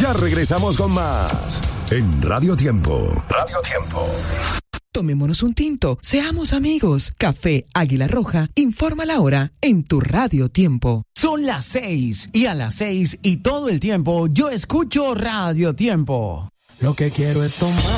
Ya regresamos con más en Radio Tiempo. Radio Tiempo. Tomémonos un tinto, seamos amigos. Café Águila Roja informa la hora en tu Radio Tiempo. Son las 6 y a las 6 y todo el tiempo yo escucho Radio Tiempo. Lo que quiero es tomar